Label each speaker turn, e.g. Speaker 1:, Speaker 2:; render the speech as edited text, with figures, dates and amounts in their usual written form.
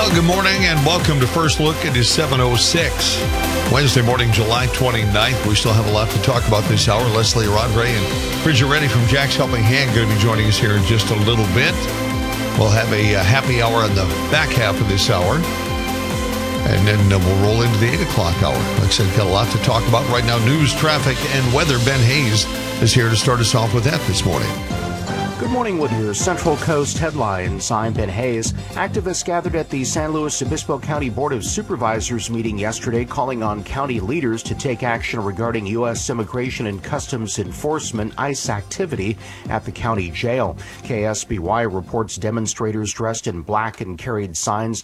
Speaker 1: Well, good morning and welcome to First Look. It is 7:06, Wednesday morning, July 29th. We still have a lot to talk about this hour. Leslie Rodray and Bridget Reddy from Jack's Helping Hand going to be joining us here in just a little bit. We'll have a happy hour on the back half of this hour. And then we'll roll into the 8 o'clock hour. Like I said, got a lot to talk about right now. News, traffic, and weather. Ben Hayes is here to start us off with that this morning.
Speaker 2: Good morning with your Central Coast headlines. I'm Ben Hayes. Activists gathered at the San Luis Obispo County Board of Supervisors meeting yesterday, calling on county leaders to take action regarding U.S. Immigration and Customs Enforcement ICE activity at the county jail. KSBY reports demonstrators dressed in black and carried signs